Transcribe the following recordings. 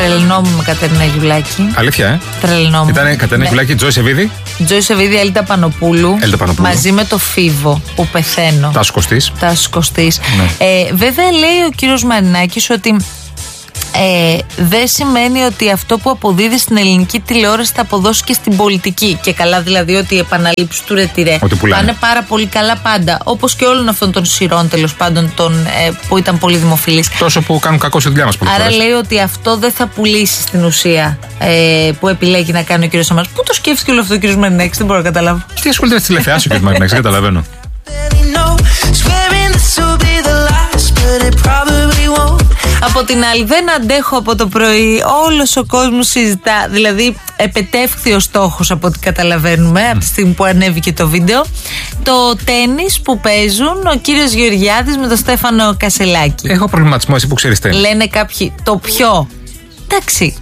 Τρελνόμουν με Κατερίνα Γιουλάκη. Αλήθεια, Τρελνόμουν. Ήταν Κατερίνα Γιουλάκη, Τζόι Σεβίδη. Τζόι Σεβίδη, Έλτα Πανοπούλου. Μαζί με το Φίβο που πεθαίνω. Τάσος Κωστής. Ναι. Βέβαια λέει ο κύριος Μαρινάκης ότι δεν σημαίνει ότι αυτό που αποδίδει στην ελληνική τηλεόραση θα αποδώσει και στην πολιτική. Και καλά δηλαδή ότι οι επαναλήψεις του Ρετυρέ πάνε πάρα πολύ καλά πάντα. Όπως και όλων αυτών των σειρών τέλος πάντων που ήταν πολύ δημοφιλείς. Τόσο που κάνουν κακό στη δουλειά μας πολλές φορές. Άρα λέει ότι αυτό δεν θα πουλήσει στην ουσία που επιλέγει να κάνει ο κύριος Σαμαράς. Πού το σκέφτηκε όλο αυτό ο κύριος Μαρινάκης, δεν μπορώ να καταλάβω. Τι ασχολείται με τις τηλεθεάσεις ο κύριος Μαρινάκης, δεν καταλαβαίνω. Από την άλλη, δεν αντέχω από το πρωί. Όλος ο κόσμος συζητά. Δηλαδή, επετεύχθη ο στόχος από ό,τι καταλαβαίνουμε από τη στιγμή που ανέβηκε το βίντεο. Το τένις που παίζουν ο κύριος Γεωργιάδης με τον Στέφανο Κασελάκη. Έχω προβληματισμό, εσύ που ξέρεις τένις. Λένε κάποιοι το πιο. Εντάξει.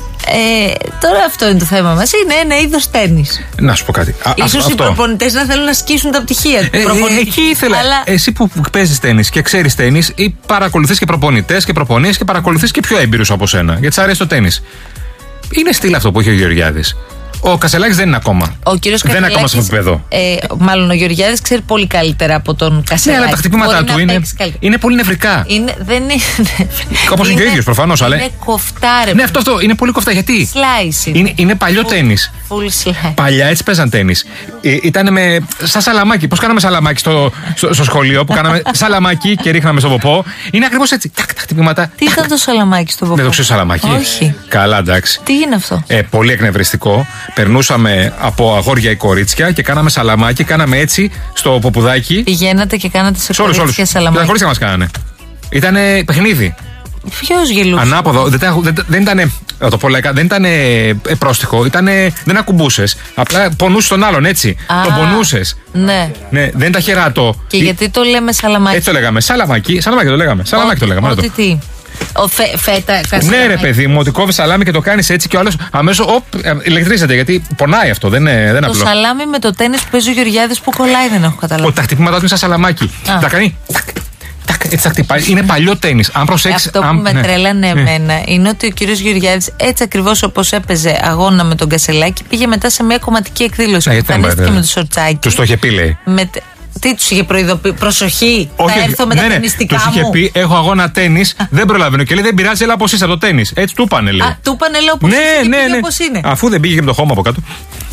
Τώρα αυτό είναι το θέμα μας. Είναι ένα είδος τένις. Να σου πω κάτι. Ίσως οι προπονητές να θέλουν να σκίσουν τα πτυχία του. Εκεί ήθελα. Αλλά... Εσύ που παίζεις τένις και ξέρεις τένις, ή παρακολουθείς και προπονητές και προπονείς και παρακολουθείς και πιο έμπειρους από σένα, γιατί σ' αρέσει το τένις. Είναι στυλ αυτό που έχει ο Γεωργιάδης. Ο Κασελάκης δεν είναι ακόμα. Ο κύριος δεν είναι ακόμα σε αυτό το επίπεδο. Μάλλον ο Γεωργιάδης ξέρει πολύ καλύτερα από τον Κασελάκη. Ναι, αλλά τα χτυπήματά του είναι πολύ νευρικά. Δεν είναι. Όπως είναι και ο ίδιος προφανώς. Είναι κοφτά, ρε. Ναι, αυτό είναι πολύ κοφτά. Γιατί? Slice. Είναι παλιό τένις. Παλιά έτσι παίζαν τένις. Ήταν σαν σαλαμάκι. Πώς κάναμε σαλαμάκι στο σχολείο, που κάναμε σαλαμάκι και ρίχναμε στο ποπό. Είναι ακριβώς έτσι. Τα χτυπήματα. Τι ήταν το σαλαμάκι στο ποπό? Δεν το ξέρω σαλαμάκι. Όχι. Καλά, εντάξει. Τι είναι αυτό? Πολύ εκνευριστικό. Περνούσαμε από αγόρια ή κορίτσια και κάναμε σαλαμάκι, κάναμε έτσι στο ποπουδάκι. Πηγαίνατε και κάνατε σε κορίτσια σαλαμάκι. Τα κορίτσια μας κάνανε. Ήτανε παιχνίδι. Ποιος γελούσε? Ανάποδο. Δεν ήταν. Το πω λαϊκά, δεν ήταν πρόστιχο. Δεν ακουμπούσες. Απλά πονούσες τον άλλον έτσι. Τον πονούσες. Ναι. Δεν τα χεράτο. Και γιατί το λέμε σαλαμάκι? Έτσι το λέγαμε. Σαλαμάκι το λέγαμε. Σαλαμάκι το λέγαμε. Ότι τι? Φέτα, ναι, ρε παιδί μου, ότι κόβει σαλάμι και το κάνει έτσι και ο άλλο αμέσως ηλεκτρίζεται, γιατί πονάει αυτό, δεν είναι απλό. Το σαλάμι με το τένις που παίζει ο Γεωργιάδης που κολλάει δεν έχω καταλάβει. Τα χτυπήματά του είναι σαν σαλαμάκι. Τα κάνει. Έτσι τα χτυπάει. Είναι παλιό τένις. Αν προσέξεις. Αυτό που με τρέλανε εμένα είναι ότι ο κύριος Γεωργιάδης, έτσι ακριβώς όπως έπαιζε αγώνα με τον Κασελάκη, πήγε μετά σε μια κομματική εκδήλωση. Εμφανίστηκε με το σορτσάκι. Του το είχε πει, λέει. Τι τους είχε προειδοποιήσει? Προσοχή, θα έρθω με τα ταινιστικά μου. Τους είχε πει: έχω αγώνα τένις, δεν προλαβαίνω. Και λέει: δεν πειράζει, έλα όπως είσαι από το τένις. Έτσι του είπανε, λέει. Του είπανε, λέω, όπως είναι. Αφού δεν πήγε και με το χώμα από κάτω.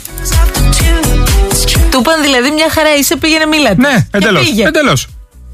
Του είπαν δηλαδή μια χαρά είσαι, πήγαινε μίλα. Ναι, εντελώς.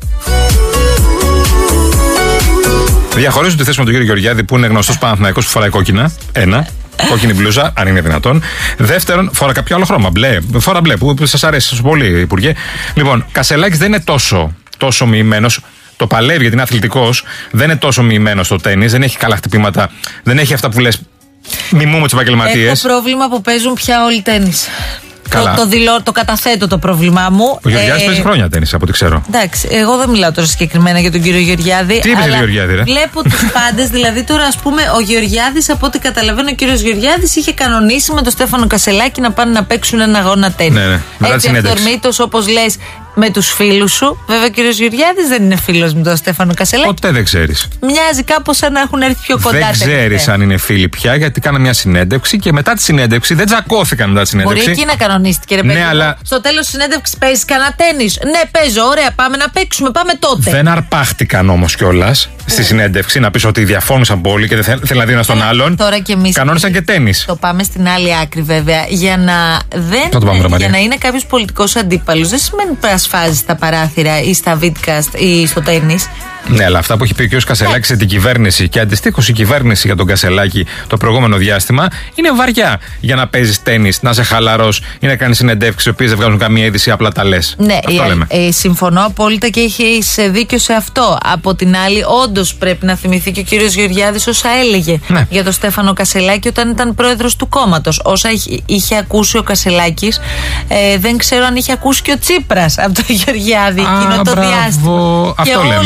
Διαχωρίζω τη θέση με τον κύριο Γεωργιάδη, που είναι γνωστός Παναθηναϊκός που φοράει κόκκινα. Ένα. Κόκκινη μπλούζα, αν είναι δυνατόν. Δεύτερον, φορά κάποιο άλλο χρώμα. Μπλε. Φορά μπλε, που σας αρέσει τόσο πολύ, Υπουργέ. Λοιπόν, Κασελάκης δεν είναι τόσο μοιημένος. Το παλεύει γιατί είναι αθλητικός. Δεν είναι τόσο μοιημένος στο τένις. Δεν έχει καλά χτυπήματα. Δεν έχει αυτά που λες. Μιμούμε τους επαγγελματίες. Έχω πρόβλημα που παίζουν πια όλοι τένις. Το καταθέτω το πρόβλημά μου. Ο Γεωργιάδης παίζει χρόνια τένις, από ό,τι ξέρω. Εντάξει, εγώ δεν μιλάω τώρα συγκεκριμένα για τον κύριο Γεωργιάδη. Τι είπε ο Γεωργιάδη, ρε? Βλέπω τους πάντες, δηλαδή τώρα ας πούμε ο Γεωργιάδης, από ό,τι καταλαβαίνω, ο κύριος Γεωργιάδης είχε κανονίσει με τον Στέφανο Κασελάκη να πάνε να παίξουν ένα αγώνα τένις. Ναι. Έτσι αυθορμήτως, όπως λες, με τους φίλους σου. Βέβαια ο κύριος Γεωργιάδης δεν είναι φίλος με τον Στέφανο Κασελάκη. Ποτέ δεν ξέρεις. Μοιάζει κάπως σαν να έχουν έρθει πιο κοντά. Δεν ξέρεις αν είναι φίλοι πια, γιατί κάνανε μια συνέντευξη και μετά τη συνέντευξη δεν τσακώθηκαν μετά τη συνέντευξη. Μπορεί εκεί να κανονίστηκε, ρε παιδί. Ναι, αλλά... Στο τέλος της συνέντευξης παίζεις κανένα τένις? Ναι, παίζω, ωραία, πάμε να παίξουμε, πάμε τότε. Δεν αρπάχτηκαν όμως κιόλας στη συνέντευξη να πεις ότι διαφώνησαν πολύ και δεν θέλουν να δίνουν στον άλλον. Τώρα κι εμείς. Κανόνισαν και τένις. Το πάμε στην άλλη άκρη, βέβαια. Για να είναι κάποιος πολιτικός αντίπαλος, δεν σημαίνει ότι ασφάζει στα παράθυρα ή στα βίτκαστ ή στο τένις. Ναι, αλλά αυτά που έχει πει ο κ. Κασελάκης σε την κυβέρνηση και αντιστοίχως η κυβέρνηση για τον Κασελάκη το προηγούμενο διάστημα είναι βαριά για να παίζεις τένις, να είσαι χαλαρός ή να κάνεις συνεντεύξεις οι οποίες δεν βγάζουν καμία είδηση, απλά τα λες. Ναι, συμφωνώ απόλυτα και έχεις δίκιο σε αυτό. Από την άλλη, όντως πρέπει να θυμηθεί και ο κύριος Γεωργιάδης όσα έλεγε για τον Στέφανο Κασελάκη όταν ήταν πρόεδρος του κόμματος. Όσα είχε ακούσει ο Κασελάκης, δεν ξέρω αν είχε ακούσει και ο Τσίπρας από τον Γεωργιάδη εκείνο το διάστημα. Και όλοι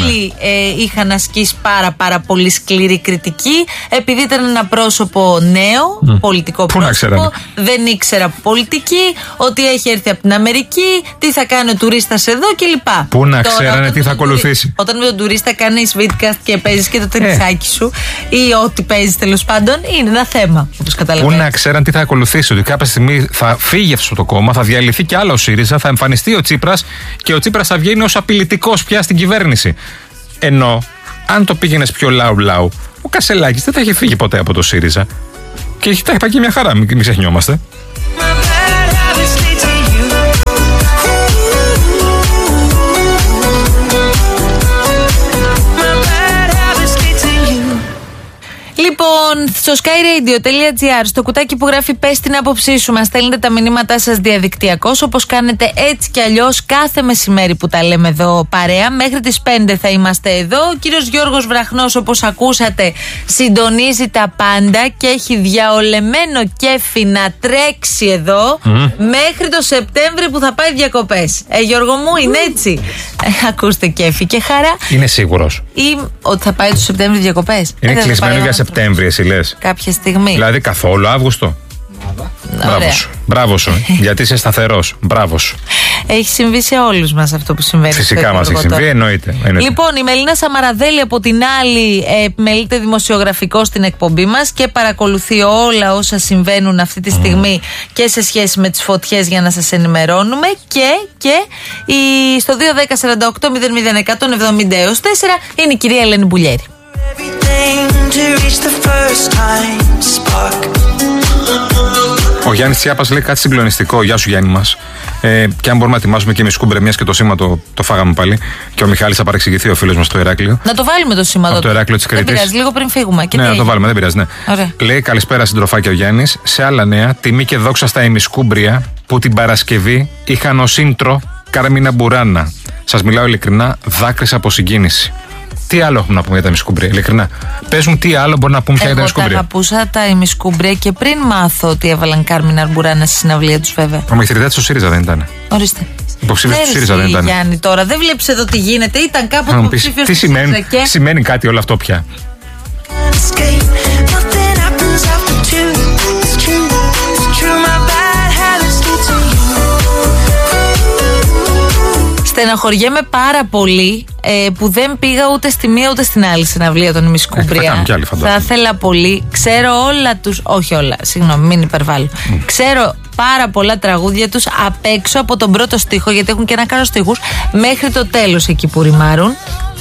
είχαν ασκήσει πάρα πολύ σκληρή κριτική, επειδή ήταν ένα πρόσωπο νέο, πολιτικό πρόσωπο, δεν ήξερα πολιτική, ότι έχει έρθει από την Αμερική, τι θα κάνει ο τουρίστας εδώ κλπ. Πού να ξέρανε τι θα ακολουθήσει. Όταν με τον τουρίστα κάνει Sweetcast και παίζει και το ταινισάκι σου ή ό,τι παίζει τέλος πάντων, είναι ένα θέμα, όπως καταλαβαίνεις. Πού να ξέραν τι θα ακολουθήσει, ότι κάποια στιγμή θα φύγει αυτό το κόμμα, θα διαλυθεί κι άλλο ο ΣΥΡΙΖΑ, θα εμφανιστεί ο Τσίπρας και ο Τσίπρας θα βγαίνει ως απειλητικός πια στην κυβέρνηση. Ενώ, αν το πήγαινες πιο λαου-λαου, ο Κασελάκης δεν θα είχε φύγει ποτέ από το ΣΥΡΙΖΑ. Και τα είπα και μια χαρά, μην ξεχνιόμαστε. Λοιπόν, στο skyradio.gr, στο κουτάκι που γράφει «Πες την άποψή σου», μας στέλνετε τα μηνύματά σας διαδικτυακώς, όπως κάνετε έτσι κι αλλιώς κάθε μεσημέρι που τα λέμε εδώ παρέα. Μέχρι τις 5 θα είμαστε εδώ. Ο κύριος Γιώργος Βραχνός, όπως ακούσατε, συντονίζει τα πάντα και έχει διαολεμένο κέφι να τρέξει εδώ μέχρι το Σεπτέμβρη που θα πάει διακοπές. Γιώργο μου, είναι έτσι? Ακούστε κέφι και χαρά. Είναι σίγουρος? Ή ότι θα πάει το Σεπτέμβρη διακοπές? Είναι κλεισμένο για Σεπτέμβρη, εσύ λες? Κάποια στιγμή. Δηλαδή καθόλου Αύγουστο? Μπράβο σου. Γιατί είσαι σταθερός. Μπράβο σου. Έχει συμβεί σε όλους μας αυτό που συμβαίνει. Φυσικά μας έχει συμβεί, εννοείται. Λοιπόν, η Μελίνα Σαμαραδέλη από την άλλη επιμελείται δημοσιογραφικό στην εκπομπή μας και παρακολουθεί όλα όσα συμβαίνουν αυτή τη στιγμή και σε σχέση με τις φωτιές για να σας ενημερώνουμε. Και στο 210-48-001-170 είναι η κυρία Ελένη Μπουλιέρη. Ο Γιάννης Τσιάπας λέει κάτι συγκλονιστικό. Γεια σου, Γιάννη μας. Και αν μπορούμε να ετοιμάσουμε και εμείς σκουμπρεμιές και το σήμα το φάγαμε πάλι. Και ο Μιχάλης θα παρεξηγηθεί, ο φίλος μας στο Ηράκλειο. Να το βάλουμε το σήμα το Ηράκλειο της Κρήτης. Δεν πειράζει, λίγο πριν φύγουμε. Ναι, να το βάλουμε, δεν πειράζει. Ναι. Λέει καλησπέρα συντροφάκια ο Γιάννης. Σε άλλα νέα, τιμή και δόξα στα ημισκούμπρια που την Παρασκευή είχαν ως intro Κάρμινα Μπουράνα. Σας μιλάω ειλικρινά, δάκρυσα από συγκίνηση. Τι άλλο έχουμε να πούμε για τα ημισκούμπρια, ειλικρινά? Πες μου τι άλλο μπορεί να πούμε πια για τα ημισκούμπρια. Εγώ τα αγαπούσα τα ημισκούμπρια και πριν μάθω ότι έβαλαν Κάρμινα Μπουράνα στη συναυλία τους, βέβαια. Ο μαχητηριτάτης του ΣΥΡΙΖΑ δεν ήταν? Ορίστε. Υποψήφιος του ΣΥΡΙΖΑ δεν ήταν? Γιάννη, τώρα δεν βλέπεις εδώ τι γίνεται. Ήταν κάποτε υποψήφιος του ΣΥΡΙΖΑ. Τι σημαίνει κάτι όλο αυτό πια? Στεναχωριέμαι πάρα πολύ που δεν πήγα ούτε στη μία ούτε στην άλλη συναυλία των ημισκούμπρια. Θα ήθελα πολύ. Ξέρω όλα τους. Όχι όλα, συγγνώμη, μην υπερβάλλω. Ξέρω πάρα πολλά τραγούδια τους απ' έξω από τον πρώτο στίχο, γιατί έχουν και ένα κάρο στίχους, μέχρι το τέλος εκεί που ρημάρουν.